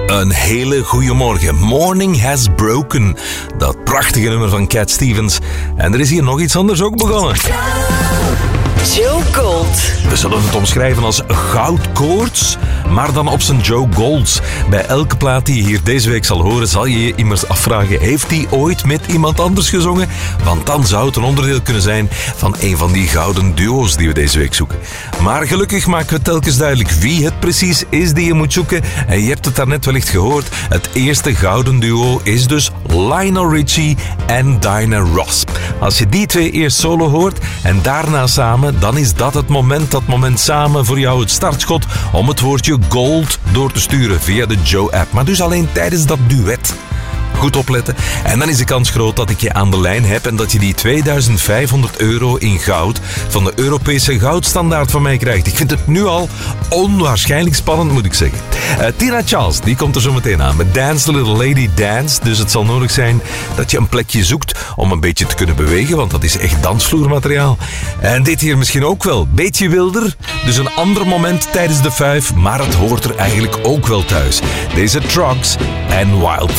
Een hele goede morgen. Morning Has Broken. Dat prachtige nummer van Cat Stevens. En er is hier nog iets anders ook begonnen. Joe Gold. We zullen het omschrijven als goudkoorts, maar dan op zijn Joe Golds. Bij elke plaat die je hier deze week zal horen, zal je je immers afvragen, heeft hij ooit met iemand anders gezongen? Want dan zou het een onderdeel kunnen zijn van een van die gouden duo's die we deze week zoeken. Maar gelukkig maken we telkens duidelijk wie het precies is die je moet zoeken. En je hebt het daarnet wellicht gehoord. Het eerste gouden duo is dus Lionel Richie en Diana Ross. Als je die twee eerst solo hoort en daarna samen, dan is dat het moment samen voor jou het startschot om het woordje gold door te sturen via de Joe-app. Maar dus alleen tijdens dat duet. Goed opletten. En dan is de kans groot dat ik je aan de lijn heb en dat je die €2500 in goud van de Europese goudstandaard van mij krijgt. Ik vind het nu al onwaarschijnlijk spannend, moet ik zeggen. Tina Charles, die komt er zo meteen aan met Dance the Little Lady Dance. Dus het zal nodig zijn dat je een plekje zoekt om een beetje te kunnen bewegen, want dat is echt dansvloermateriaal. En dit hier misschien ook wel. Beetje wilder, dus een ander moment tijdens de 5, maar het hoort er eigenlijk ook wel thuis. Deze Trucks en Wildfire.